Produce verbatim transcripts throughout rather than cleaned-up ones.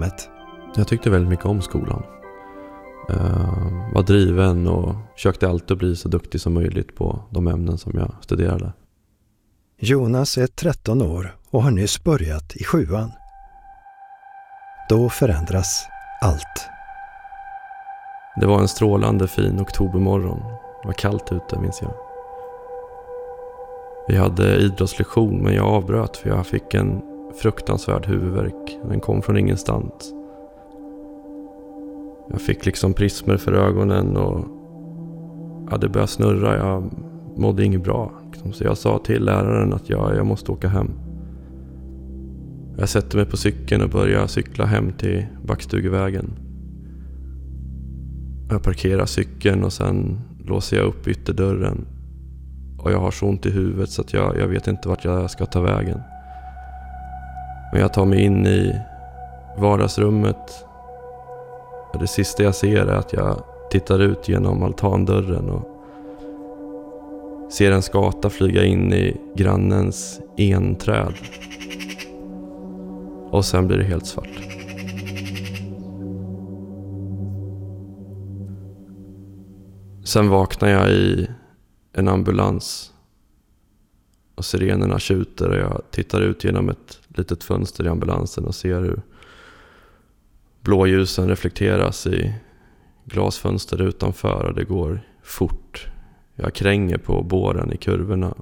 hemmet. Jag tyckte väldigt mycket om skolan. Uh, var driven och försökte alltid bli så duktig som möjligt på de ämnen som jag studerade. Jonas är tretton år och har nyss börjat i sjuan. Då förändras allt. Det var en strålande fin oktobermorgon. Det var kallt ute, minns jag. Vi hade idrottslektion, men jag avbröt för jag fick en fruktansvärd huvudvärk. Den kom från ingenstans. Jag fick liksom prismer för ögonen och hade börjat snurra. Jag mådde inget bra. Så jag sa till läraren att jag, jag måste åka hem. Jag sätter mig på cykeln och börjar cykla hem till Backstugevägen. Jag parkerar cykeln och sen låser jag upp ytterdörren. Och jag har så ont i huvudet så att jag, jag vet inte vart jag ska ta vägen. Men jag tar mig in i vardagsrummet. Och det sista jag ser är att jag tittar ut genom altandörren och ser en skata flyga in i grannens enträd. Och sen blir det helt svart. Sen vaknar jag i en ambulans och sirenerna tjuter och jag tittar ut genom ett litet fönster i ambulansen och ser hur blåljusen reflekteras i glasfönster utanför och det går fort. Jag kränger på båren i kurvorna.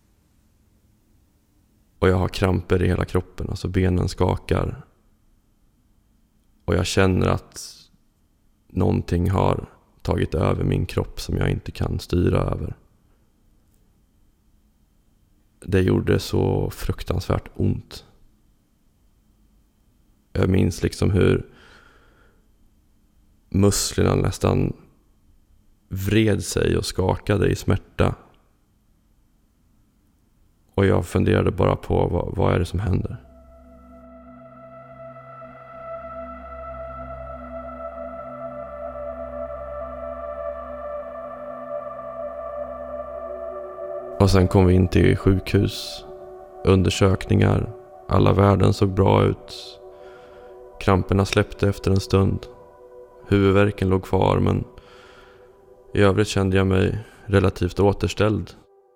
Och jag har kramper i hela kroppen, alltså benen skakar. Och jag känner att någonting har tagit över min kropp som jag inte kan styra över. Det gjorde så fruktansvärt ont. Jag minns liksom hur musklerna nästan vred sig och skakade i smärta. Och jag funderade bara på vad, vad är det som händer. Och sen kom vi in till sjukhus. Undersökningar. Alla värden såg bra ut. Kramperna släppte efter en stund. Huvudvärken låg kvar, men i övrigt kände jag mig relativt återställd.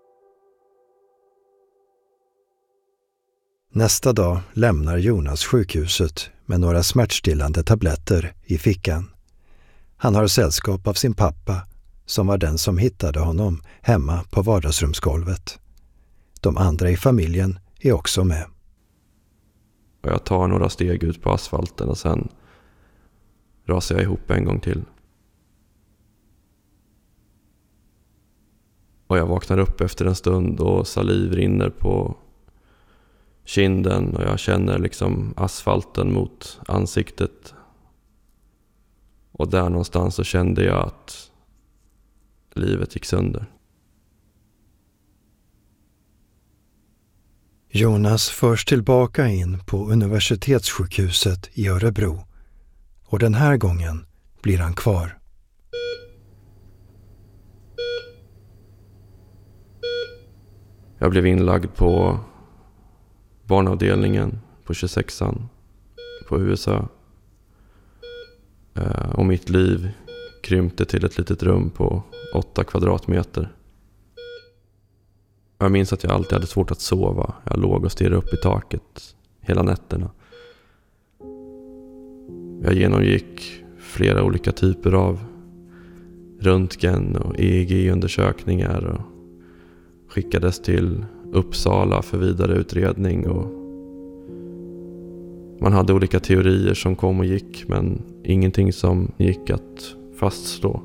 Nästa dag lämnar Jonas sjukhuset med några smärtstillande tabletter i fickan. Han har sällskap av sin pappa, som var den som hittade honom hemma på vardagsrumsgolvet. De andra i familjen är också med. Och jag tar några steg ut på asfalten och sen rasar jag ihop en gång till. Och jag vaknar upp efter en stund och saliv rinner på kinden och jag känner liksom asfalten mot ansiktet. Och där någonstans så kände jag att livet gick sönder. Jonas förs tillbaka in på universitetssjukhuset i Örebro. Och den här gången blir han kvar. Jag blev inlagd på barnavdelningen på tjugosexan på U S A. Och mitt liv krympte till ett litet rum på åtta kvadratmeter. Jag minns att jag alltid hade svårt att sova. Jag låg och stirrade upp i taket hela nätterna. Jag genomgick flera olika typer av röntgen och E E G-undersökningar och skickades till Uppsala för vidare utredning. Och man hade olika teorier som kom och gick, men ingenting som gick att fastslå.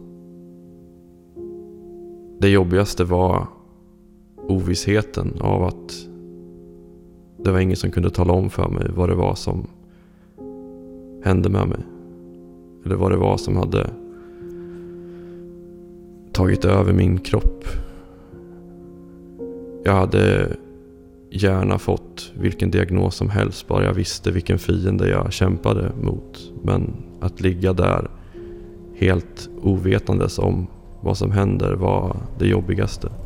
Det jobbigaste var ovissheten av att det var ingen som kunde tala om för mig vad det var som hände med mig. Eller vad det var som hade tagit över min kropp. Jag hade gärna fått vilken diagnos som helst, bara jag visste vilken fiende jag kämpade mot. Men att ligga där helt ovetandes om vad som händer var det jobbigaste.